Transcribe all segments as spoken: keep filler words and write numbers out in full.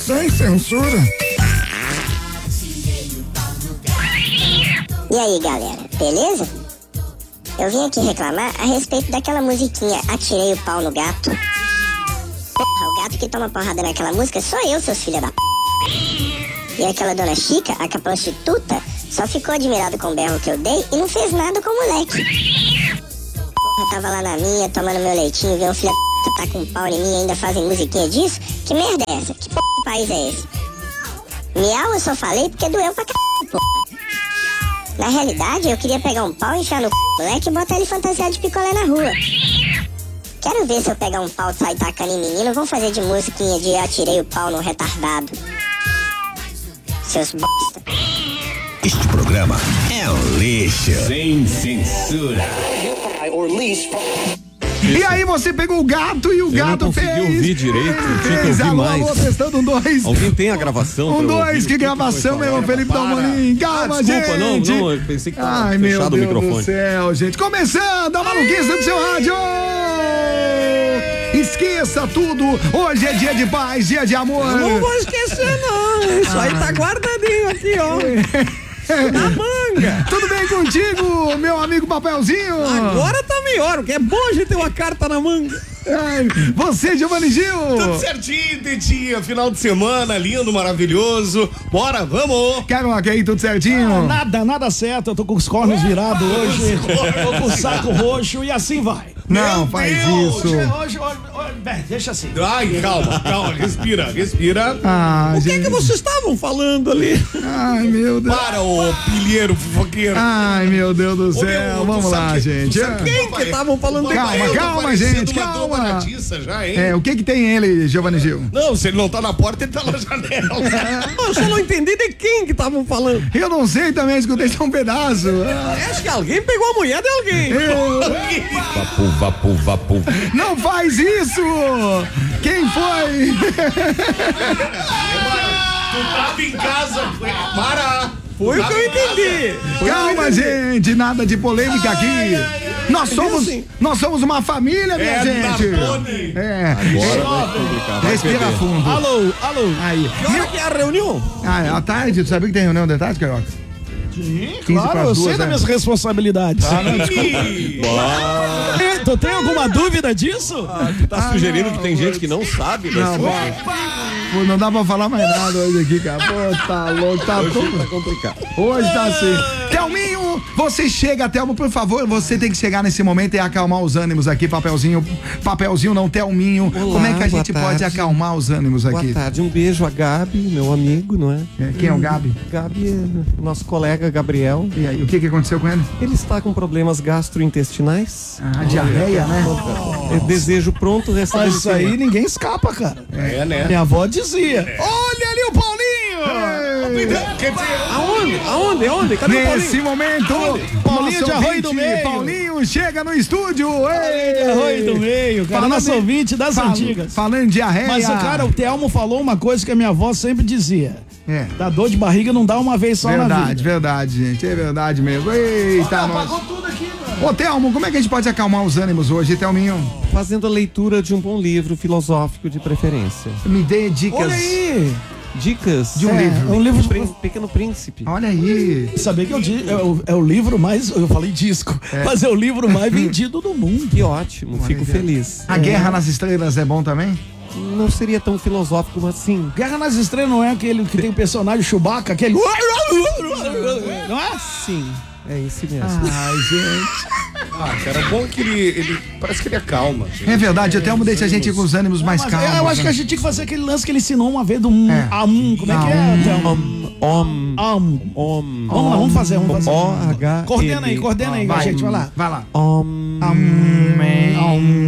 Sem censura. E aí, galera, beleza? Eu vim aqui reclamar a respeito daquela musiquinha Atirei o Pau no Gato. Porra, o gato que toma porrada naquela música sou eu, seus filha da p. E aquela dona Chica, a prostituta, só ficou admirado com o berro que eu dei e não fez nada com o moleque. Porra, tava lá na minha, tomando meu leitinho, vê um filho da p tá com um pau em mim e ainda fazem musiquinha disso? Que merda é essa? Que p de país é esse? Miau eu só falei porque doeu pra c... porra. Na realidade, eu queria pegar um pau, enfiar no c... moleque e botar ele fantasiado de picolé na rua. Quero ver se eu pegar um pau e sair tacando em menino, vão fazer de musiquinha de Atirei o Pau no Retardado. Seus bosta. Este programa é um lixo. Sem censura. E aí você pegou o gato e o eu gato não fez. consegui ouvir direito, Fez, tinha que ouvir alô, mais. alô, testando um dois. Alguém tem a gravação? Um pra eu dois, ouvir? que O gravação, foi meu falado? Felipe Dalmolin. Calma, ah, desculpa, gente. não, não, eu pensei que tava Ai, meu fechado Deus o microfone. do céu, gente. Começando a maluquice do seu rádio. Esqueça tudo. Hoje é dia de paz, dia de amor. Eu não vou esquecer, não. Isso aí tá guardadinho aqui, ó. Na manga. Tudo bem contigo, meu amigo Papelzinho? Agora tá melhor, porque é bom a gente ter uma carta na manga. Ai, você, Giovanni Gil? Tudo certinho, Tetinha. Final de semana, lindo, maravilhoso. Bora, vamos. Carioca aí, tudo certinho? Ah, nada, nada certo. Eu tô com os cornos virados hoje. Tô com o saco roxo e assim vai. Não, Meu faz Deus. isso. Hoje, hoje, hoje, hoje, deixa assim. Ai, calma, calma. Respira, respira. Ah, O que gente. que vocês estavam falando ali? Ai, meu Deus. Para, ô pilheiro, fofoqueiro. Ai, meu Deus do Ô, céu. meu, tu Vamos sabe lá, que- tu gente. sabe Quem que estavam falando? Calma, Eu tô calma, parecendo gente, uma calma. dobradiça já, hein? É, o que que tem ele, Giovanni Gil? Não, se ele não tá na porta, ele tá na janela. Eu só não entendi de quem que estavam falando. Eu não sei também, escutei só um pedaço. Acho que alguém pegou a mulher de alguém. Vapu, vapu, vapu. Não faz isso! Quem foi? Tu tava em casa, foi. Para! Foi o que eu entendi. Calma, gente, nada de polêmica aqui. Nós somos, nós somos uma família, minha É, gente. Nardone. É. Agora vai complicar. Vai Respira perder. fundo. Alô, alô. Aí. Que hora que é a reunião? Ah, é à tarde, tu sabia que tem reunião de tarde, Carioca? Sim, quinze claro, pras eu duas, sei das né? minhas responsabilidades. Ih, É, tu tem alguma dúvida disso? Tu tá sugerindo que tem gente que não sabe das Não, coisas? Pô, não dá pra falar mais nada hoje aqui, cara. Pô, tá louco, tá Hoje tudo. tá complicado. Hoje tá assim. Thelminho, você chega, Thelmo, por favor, você tem que chegar nesse momento e acalmar os ânimos aqui, Papelzinho. Papelzinho não, Thelminho. Olá, Como é que a boa gente pode tarde. acalmar os ânimos Boa aqui? tarde, um beijo a Gabi, meu amigo, não é? É, quem é o Gabi? Gabi é nosso colega Gabriel. E aí, o que que aconteceu com ele? Ele está com problemas gastrointestinais. Ah, diarreia, né? Eu desejo pronto Mas restabelecimento. isso aí ninguém escapa, cara. É, né? Minha avó dizia. Olha ali o Paulinho! Quer dizer, Aonde? Aonde? Aonde? Cadê o Nesse Paulinho? momento, Paulinho nosso de Arroio do ouvinte, Meio. Paulinho chega no estúdio. Ei! Arroio do Meio, cara. Falando Nosso em- ouvinte das fal- antigas. Falando de diarreia. Mas, cara, o Thelmo falou uma coisa que a minha avó sempre dizia. É. Dá dor de barriga não dá uma vez só na Verdade, vida. verdade, gente. É verdade mesmo. Eita, nós. Apagou tudo aqui, mano. Ô, Thelmo, como é que a gente pode acalmar os ânimos hoje, Thelminho? Fazendo a leitura de um bom livro filosófico de preferência. Me dê dicas. Olha aí. Dicas De um É, livro. é um livro... Prín- Pequeno Príncipe. Olha aí. Saber que eu di- é, o, é o livro mais... Eu falei disco. Mas é o livro mais vendido do mundo. Que ótimo, fico Deus. feliz. A Guerra nas Estrelas é bom também? Não seria tão filosófico assim. Guerra nas Estrelas não é aquele que tem o personagem Chewbacca, aquele... Não é? Sim, é esse mesmo. Ai, gente. ah, cara, é bom que ele, ele. Parece que ele acalma. gente. É verdade, o Thelmo deixa a gente com os ânimos mais Mas calmos. eu acho que a né? gente tinha que fazer aquele lance que ele ensinou uma vez do um É. a um. Como é que é, Thelmo? Om, om, Om. om. Vamos lá, vamos fazer, vamos fazer. O H Coordena aí, coordena aí, Vai, gente, vai lá. Vai lá. Om. Homem,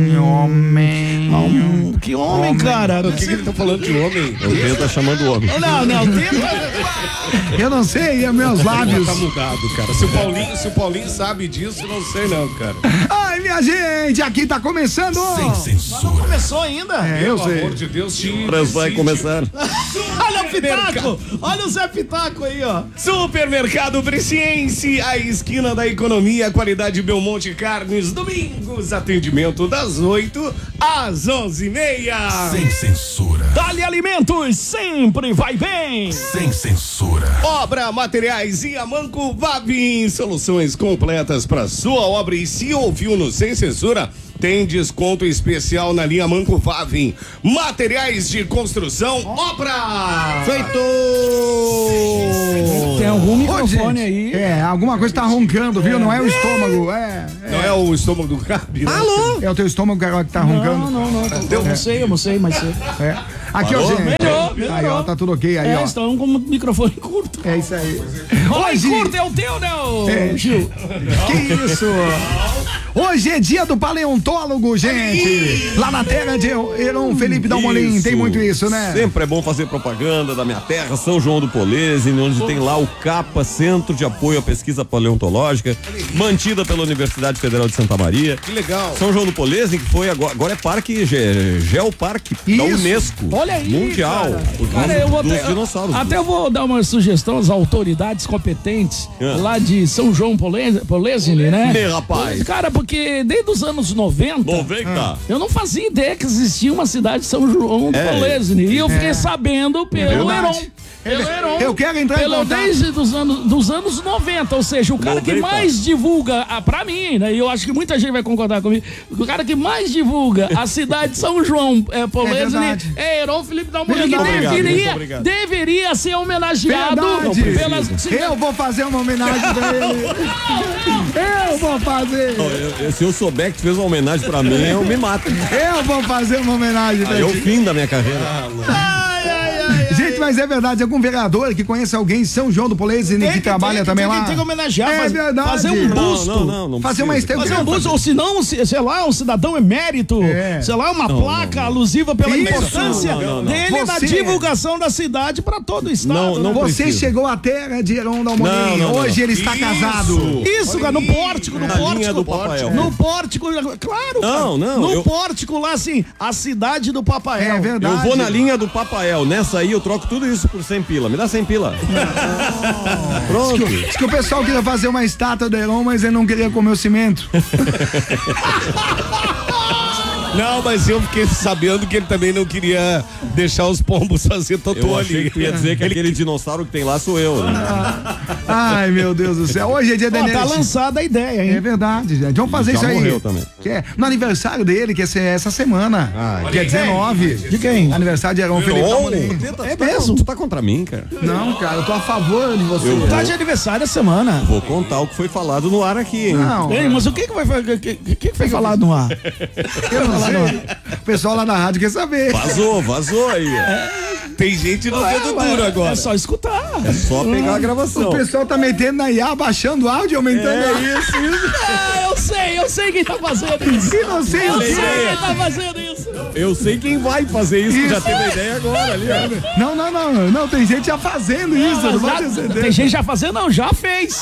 homem, Hum, que homem, cara. O que, que ele tá falando de homem? O Pedro tá chamando o homem. Não, não, tenta. Eu não sei, é meus lábios. Tá mudado, cara. Se o Paulinho, se o Paulinho sabe disso, não sei não, cara. Ai, minha gente, aqui tá começando. Não começou ainda. É, eu Pelo sei. amor de Deus, te Mas vai decide. começar. Olha o Pitaco. Olha o Zé Pitaco aí, ó. Supermercado Presciense, a esquina da economia, qualidade Belmonte Carnes, domingos, atendimento das oito às onze e meia. Sem censura. Dali Alimentos, sempre vai bem. Sem censura. Obra, materiais e Amanco Vavin, soluções completas para sua obra. E se ouviu no Sem Censura, tem desconto especial na linha Manco Vavin. Materiais de construção, obra! Feito! Tem algum Ô, microfone gente, aí? É, alguma coisa tá roncando, viu? Não é o estômago, é. Não é o estômago do Gabi, né? Alô? É o teu estômago que tá roncando. Não, não, não. Eu não sei, eu não sei, mas sei. É. Aqui, ó, gente. Melhorou, melhorou. Aí, ó, tá tudo ok aí, É, ó. estão com o microfone curto. É isso aí. Olha, Hoje, curto é o teu, né, ô, É. Gil? que isso? Hoje é dia do paleontólogo, gente. Lá na terra de Heron Felipe Dalmolin, tem muito isso, né? Sempre é bom fazer propaganda da minha terra, São João do Polese, onde tem lá o CAPA, Centro de Apoio à Pesquisa Paleontológica, mantida pela Universidade Federal de Santa Maria. Que legal. São João do Polese, que foi agora, agora é parque, ge, Geoparque da Isso. Unesco. Olha aí, Mundial. cara. Por causa Cara, eu vou dos até, dinossauros. até eu vou dar uma sugestão às autoridades competentes É. lá de São João Polese, Polesine, né? Né, rapaz? Cara, porque desde os anos noventa, noventa. eu não fazia ideia que existia uma cidade de São João do É. Polesine. E eu fiquei sabendo pelo verdade. Heron. Pelo Heron. Eu quero entrar em pelo, contato. Desde dos anos, dos anos noventa, ou seja, o cara que noventa. mais divulga, ah, pra mim, né? E eu acho que muita gente vai concordar comigo, o cara que mais divulga a cidade de São João é, Polesine verdade. é Heron Felipe Dalmolin, que Muito obrigado, muito deveria, obrigado. deveria ser homenageado Verdade. pelas... Eu vou fazer uma homenagem pra ele. Eu vou fazer. Ó, eu- eu- se eu souber que tu fez uma homenagem pra mim, eu me mato. Eu vou fazer uma homenagem pra Aí é o ele. fim da minha carreira. Gente, mas é verdade, algum vereador que conhece alguém em São João do Polesine que, trabalha tem, também tem, lá? Tem que homenagear, É faz- verdade. fazer um Não, busto. Não, não, não Fazer uma precisa. estelha. Fazer um busto, ou se não, se- sei lá, um cidadão emérito, É. sei lá, uma placa alusiva pela Isso. importância Não, não, não. dele na Você- divulgação da cidade pra todo o estado. Não, né? não Você precisa. chegou à terra de Heron Dalmolin. Não, não, não, Hoje não. ele está Isso. casado. Isso, cara, no pórtico, no Na pórtico. linha do Papael. No pórtico, claro. Não, cara. não, No eu- pórtico lá, assim, a cidade do Papael. É verdade. Eu vou na linha do Papael. Nessa aí eu troco tudo isso por cem pila. Me dá cem pila. Pronto. Diz que o pessoal queria fazer uma estátua do Heron, mas ele não queria comer o cimento. Não, mas eu fiquei sabendo que ele também não queria deixar os pombos fazer totô Eu achei ali. que tu ia dizer que aquele dinossauro que tem lá sou eu. Né? Ai, meu Deus do céu. Hoje é dia da Ó, tá energia. lançada a ideia, hein? É verdade, gente. Vamos fazer Já isso aí. morreu também. Que é no aniversário dele, que é esse- essa semana. que é dezenove. De quem? Aniversário de Heron Felipe Dalmolin. É mesmo? Tu tá contra mim, cara. Não, cara, eu tô a favor de você. Eu Tá de aniversário a semana. Vou contar o que foi falado no ar aqui, hein? Não, Ei, mas o que que vai o que, que, que foi falado no ar? eu não sei. O pessoal lá na rádio quer saber. Vazou, vazou aí. ó. Tem gente no dedo duro agora. É só escutar. É só pegar a gravação. O pessoal tá metendo na I A, baixando o áudio, aumentando É aí. isso, isso. Ah, eu sei, eu sei quem tá fazendo isso. Que não sei, Eu não sei sei. quem tá fazendo isso. Eu sei quem vai fazer isso, que já Isso. teve a ideia agora ali, ó. Não, não, não, não, tem gente já fazendo isso, não Mas pode já- ter certeza. tem gente já fazendo, não, já fez.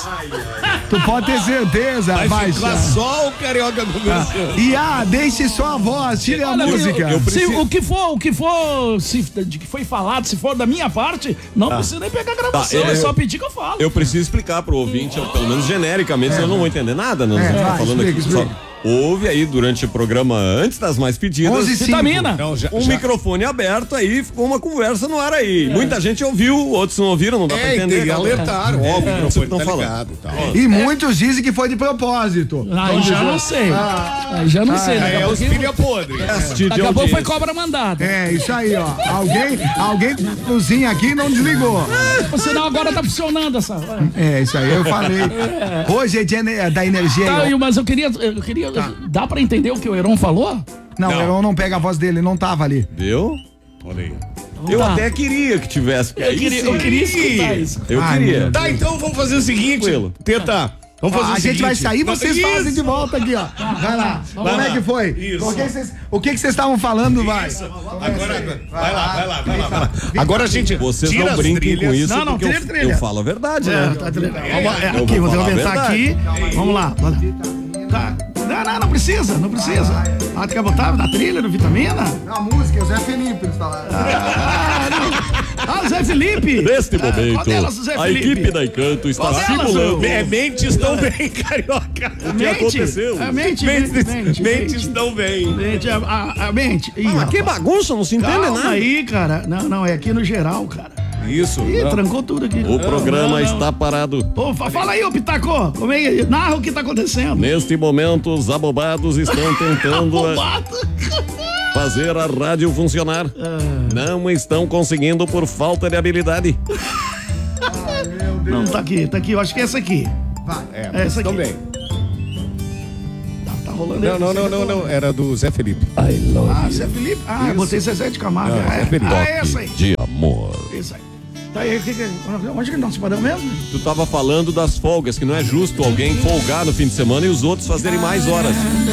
Tu pode ter certeza, Vai baixa. ficar só o carioca conversando. I A, deixe só a voz, tire a Olha, música. eu- eu preciso- Se, o que for, o que for, se, de que foi falado, se for da minha parte, não precisa nem pegar a gravação, Tá, é eu- só pedir que eu falo. Eu preciso explicar pro ouvinte, ou pelo menos genericamente, senão eu não vou entender nada. Não, É, não tô vai, falando explica, aqui. Só, explica. houve aí durante o programa, antes das mais pedidas, onze e cinco. Vitamina. Não, já, um já- microfone aberto aí, ficou uma conversa no ar aí. Muita gente ouviu, outros não ouviram, não dá pra É, entender. e calma. alertaram, ó, o É, microfone vocês tão tá falando. ligado e tal. E muitos dizem que foi de propósito. Aí já não sei. Aí já não sei. Daqui a É os pouquinho- pilha podre. Assistir de daqui a pouco foi audiência. cobra mandada. É, isso aí, ó. Alguém, alguém cozinha aqui e não desligou. Senão agora tá funcionando essa. É, isso aí, eu falei. Hoje é dia ne- da energia. Tá, aí, ó. mas eu queria. Eu queria Dá pra entender o que o Heron falou? Não, Não. eu não pega a voz dele, não tava ali. Viu? Olha aí. Eu Tá. até queria que tivesse. porque Eu aí queria, sim. eu queria escutar isso. Eu Ai, queria. meu Tá, então vamos fazer o seguinte. Tranquilo. Tenta. Vamos fazer Ó, o a seguinte. gente vai sair, vocês Isso. fazem de volta aqui, ó. Vai lá. Como lá. é que foi? Isso. O que vocês- O que que vocês estavam falando, vai? Agora, vai lá, vai lá, vai lá, vai lá. Agora a gente Vocês tira não as brinquem trilhas. com isso, Não, não, porque trilha, eu, trilha. eu falo a verdade, né? Tá, tá, legal. Vamos- é, Eu aqui, vou vou falar a aumentar aqui. verdade. Vamos lá. Vamos lá. Tá. Não, não, não precisa, não precisa. Ah, tu quer botar na trilha, no vitamina? A música, o Zé Felipe, eles falaram. Ah, não. Ah, do Zé Felipe. Neste Ah, momento, qual delas, Zé a Felipe? equipe da Encanto está Qual delas, simulando. ô? É, mentes estão bem, carioca. O que aconteceu? A mente, Mentes, mente, mente, mentes mente. estão bem. Mente, a, a, a mente. Ih, Ah, mas que rapaz. bagunça, não se entende Calma nada. aí, cara. Não, não, é aqui no geral, cara. Isso. Ih, não. trancou tudo aqui. O programa Não, não. está parado. Ô, fa- fala aí, ô Pitaco. Como é que narra o que tá acontecendo? Neste momento, os abobados estão tentando a- Roubado. fazer a rádio funcionar. Não estão conseguindo por falta de habilidade. Não, tá aqui, tá aqui. Eu acho que é essa aqui. É, É, essa estão aqui. bem. Tá, tá rolando Não, aí. não, não, não, não. Era do Zé Felipe. Ah, Zé Felipe? Ah, eu botei Zezé de Camargo. Não, Ah, Zé é. Felipe. Ah, é essa aí. De amor. Isso aí. Tá aí, que, que, onde que nós paramos mesmo? Tu tava falando das folgas, que não é justo alguém folgar no fim de semana e os outros fazerem mais horas.